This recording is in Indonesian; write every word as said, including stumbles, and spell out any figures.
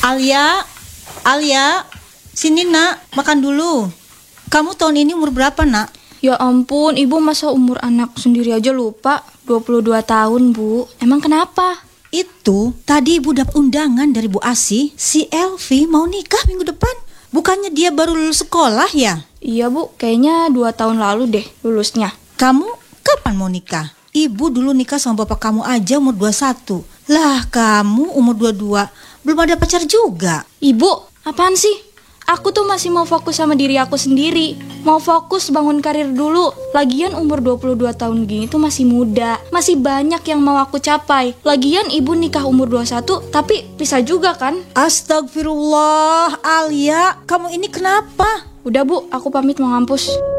Alia, Alia, sini nak, makan dulu. Kamu tahun ini umur berapa nak? Ya ampun, ibu masa umur anak sendiri aja lupa. dua puluh dua tahun, Bu. Emang kenapa? Itu, tadi ibu dapat undangan dari Bu Asih. Si Elvi mau nikah minggu depan. Bukannya dia baru lulus sekolah ya? Iya, Bu. Kayaknya dua tahun lalu deh lulusnya. Kamu kapan mau nikah? Ibu dulu nikah sama bapak kamu aja umur dua puluh satu. Lah, kamu umur dua puluh dua. Belum ada pacar juga. Ibu, apaan sih? Aku tuh masih mau fokus sama diri aku sendiri. Mau fokus bangun karir dulu. Lagian umur dua puluh dua tahun gini tuh masih muda. Masih banyak yang mau aku capai. Lagian ibu nikah umur dua puluh satu, tapi pisah juga kan? Astagfirullah, Alia, kamu ini kenapa? Udah Bu, aku pamit mau ngampus.